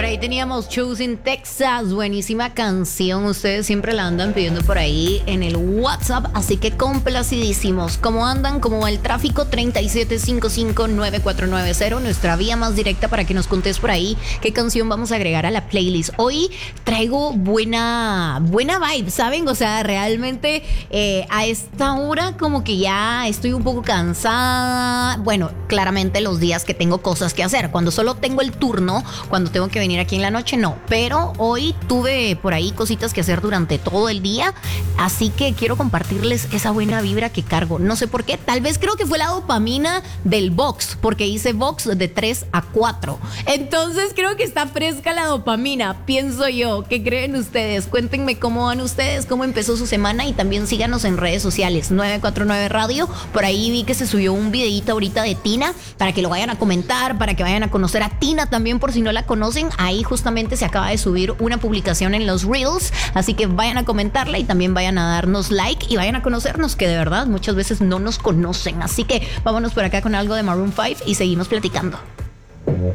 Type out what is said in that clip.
Por ahí teníamos Choosing Texas, buenísima canción. Ustedes siempre la andan pidiendo por ahí en el WhatsApp, así que complacidísimos. ¿Cómo andan? ¿Cómo va el tráfico? 37559490, nuestra vía más directa para que nos contes por ahí qué canción vamos a agregar a la playlist. Hoy traigo buena vibe, ¿saben? O sea, realmente a esta hora como que ya estoy un poco cansada. Bueno, claramente los días que tengo cosas que hacer. Cuando solo tengo el turno, cuando tengo que venir aquí en la noche, no. Pero hoy tuve por ahí cositas que hacer durante todo el día, así que quiero compartirles esa buena vibra que cargo. No sé por qué, tal vez creo que fue la dopamina del box, porque hice box de 3 a 4. Entonces creo que está fresca la dopamina, pienso yo. ¿Qué creen ustedes? Cuéntenme cómo van ustedes, cómo empezó su semana y también síganos en redes sociales, 949 Radio. Por ahí vi que se subió un videito ahorita de Tina, para que lo vayan a comentar, para que vayan a conocer a Tina también por si no la conocen. Ahí justamente se acaba de subir una publicación en los Reels, así que vayan a comentarla y también vayan a darnos like y vayan a conocernos, que de verdad muchas veces no nos conocen. Así que vámonos por acá con algo de Maroon 5 y seguimos platicando.